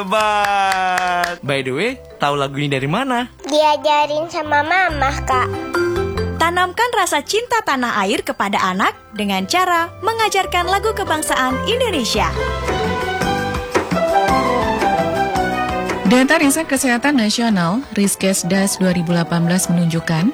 Hebat. By the way, tahu lagu ini dari mana? Diajarin sama mama, Kak. Tanamkan rasa cinta tanah air kepada anak dengan cara mengajarkan lagu kebangsaan Indonesia. Data Riset Kesehatan Nasional Riskesdas 2018 menunjukkan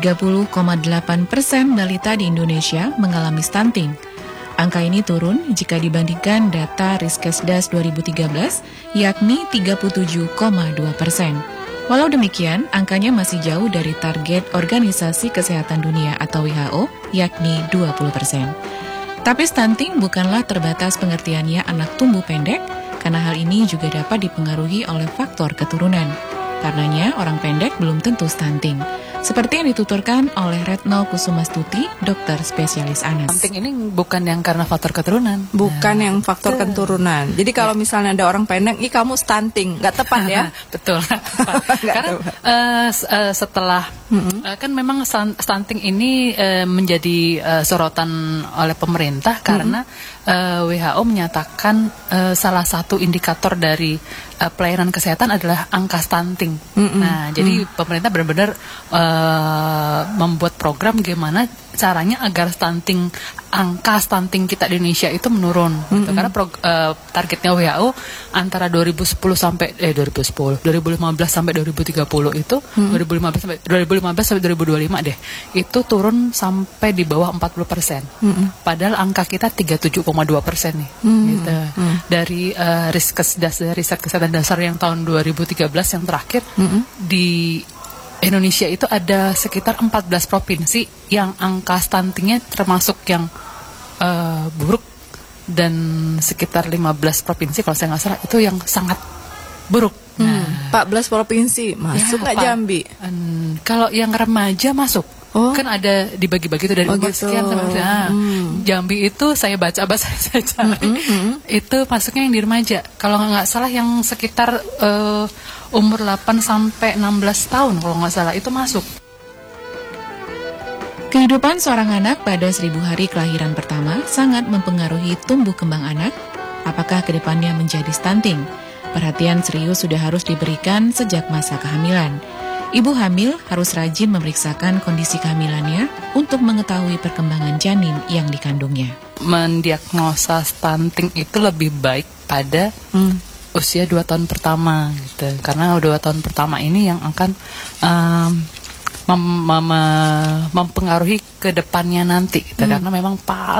30,8% balita di Indonesia mengalami stunting. Angka ini turun jika dibandingkan data Riskesdas 2013, yakni 37,2%. Walau demikian, angkanya masih jauh dari target Organisasi Kesehatan Dunia atau WHO, yakni 20%. Tapi stunting bukanlah terbatas pengertiannya anak tumbuh pendek, karena hal ini juga dapat dipengaruhi oleh faktor keturunan. Karenanya, orang pendek belum tentu stunting. Seperti yang dituturkan oleh Retno Kusumastuti, dokter spesialis anak. Stunting ini bukan yang karena faktor keturunan. Bukan yang faktor keturunan. Jadi kalau misalnya ada orang pendek, ih kamu stunting, nggak tepat ya? Betul. Karena setelah kan memang stunting ini menjadi sorotan oleh pemerintah karena WHO menyatakan salah satu indikator dari pelayanan kesehatan adalah angka stunting. Nah, jadi pemerintah benar-benar membuat program gimana caranya agar angka stunting kita di Indonesia itu menurun. Gitu. Karena targetnya WHO antara 2015 sampai 2030 itu 2015 sampai 2025 deh. Itu turun sampai di bawah 40%. Padahal angka kita 37,2% nih. Gitu. Dari Riskesdas, dari Riset Kesehatan Dasar yang tahun 2013 yang terakhir di Indonesia itu ada sekitar 14 provinsi yang angka stuntingnya termasuk yang buruk, dan sekitar 15 provinsi kalau saya nggak salah itu yang sangat buruk. 14 provinsi masuk nggak Jambi? Kalau yang remaja masuk. Kan ada dibagi-bagi itu dari umur sekian sampai Jambi itu saya baca saya cari itu masuknya yang di remaja. Kalau nggak salah yang sekitar umur 8 sampai 16 tahun kalau nggak salah itu masuk. Kehidupan seorang anak pada 1000 hari kelahiran pertama sangat mempengaruhi tumbuh kembang anak. Apakah kedepannya menjadi stunting? Perhatian serius sudah harus diberikan sejak masa kehamilan. Ibu hamil harus rajin memeriksakan kondisi kehamilannya untuk mengetahui perkembangan janin yang dikandungnya. Mendiagnosa stunting itu lebih baik pada usia 2 tahun pertama gitu. Karena 2 tahun pertama ini yang akan mempengaruhi ke depannya nanti gitu. Karena memang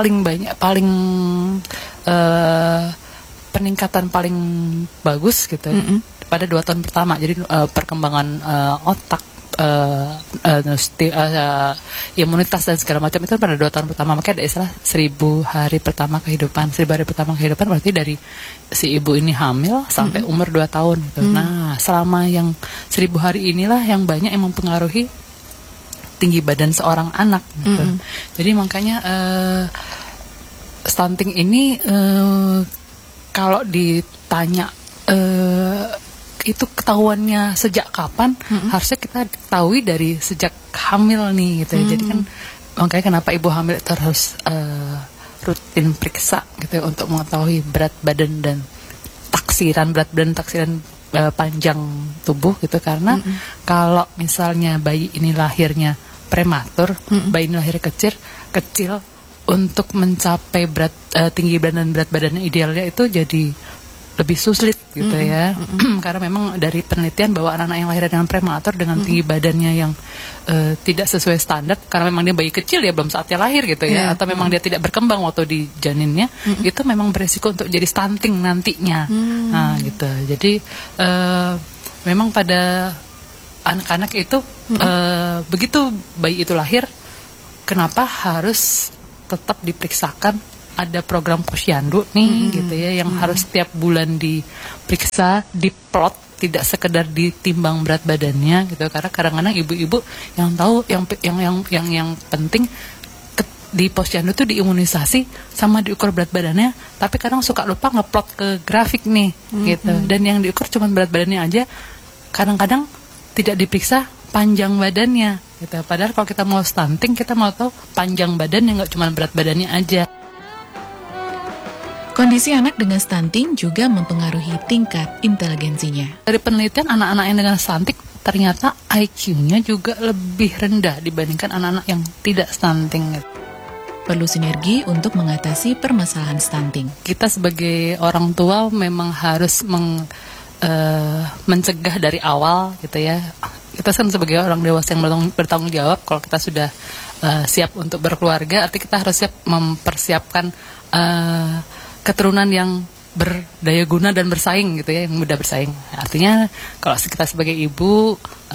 peningkatan paling bagus gitu pada 2 tahun pertama. Jadi perkembangan otak, imunitas dan segala macam itu pada 2 tahun pertama. Makanya ada istilah 1000 hari pertama kehidupan. 1000 hari pertama kehidupan berarti dari si ibu ini hamil sampai umur 2 tahun gitu. Nah, selama yang 1000 hari inilah yang banyak yang mempengaruhi tinggi badan seorang anak gitu. Jadi makanya stunting ini kalau ditanya itu ketahuannya sejak kapan, harusnya kita ketahui dari sejak hamil nih gitu. Jadi kan makanya kenapa ibu hamil itu harus rutin periksa gitu ya, untuk mengetahui berat badan dan taksiran panjang tubuh gitu. Karena kalau misalnya bayi ini lahirnya prematur, bayi ini lahir kecil untuk mencapai tinggi badan dan berat badannya idealnya itu jadi lebih sulit gitu ya. Karena memang dari penelitian bahwa anak-anak yang lahir dengan prematur dengan tinggi badannya yang tidak sesuai standar, karena memang dia bayi kecil ya belum saatnya lahir gitu ya, atau memang dia tidak berkembang waktu di janinnya, itu memang beresiko untuk jadi stunting nantinya. Nah gitu. Jadi memang pada anak-anak itu begitu bayi itu lahir, kenapa harus tetap diperiksakan? Ada program posyandu nih gitu ya, yang harus setiap bulan diperiksa, diplot, tidak sekedar ditimbang berat badannya gitu. Karena kadang-kadang ibu-ibu yang tahu yang penting di posyandu itu diimunisasi sama diukur berat badannya, tapi kadang suka lupa ngeplot ke grafik nih gitu. Dan yang diukur cuma berat badannya aja, kadang-kadang tidak diperiksa panjang badannya gitu. Padahal kalau kita mau stunting, kita mau tahu panjang badannya, nggak cuma berat badannya aja. Kondisi anak dengan stunting juga mempengaruhi tingkat inteligensinya. Dari penelitian, anak-anak yang dengan stunting ternyata IQ-nya juga lebih rendah dibandingkan anak-anak yang tidak stunting. Perlu sinergi untuk mengatasi permasalahan stunting. Kita sebagai orang tua memang harus mencegah dari awal gitu ya. Kita kan sebagai orang dewasa yang bertanggung jawab, kalau kita sudah siap untuk berkeluarga, artinya kita harus siap mempersiapkan keturunan yang berdaya guna dan bersaing gitu ya, yang mudah bersaing. Artinya kalau kita sebagai ibu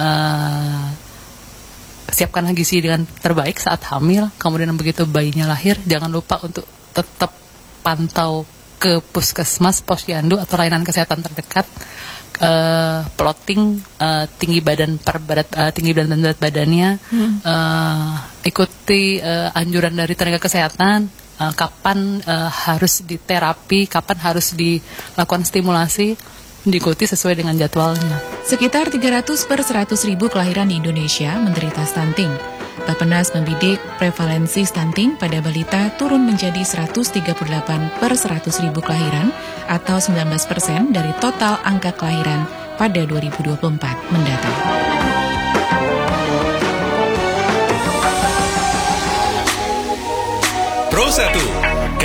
siapkan gizi dengan terbaik saat hamil, kemudian begitu bayinya lahir, jangan lupa untuk tetap pantau ke puskesmas, posyandu atau layanan kesehatan terdekat, plotting tinggi badan berat badannya, ikuti anjuran dari tenaga kesehatan, kapan harus diterapi, kapan harus dilakukan stimulasi, diikuti sesuai dengan jadwalnya. Sekitar 300 per 100 ribu kelahiran di Indonesia menderita stunting. Bappenas membidik prevalensi stunting pada balita turun menjadi 138 per 100 ribu kelahiran atau 19% dari total angka kelahiran pada 2024 mendatang. Pro 1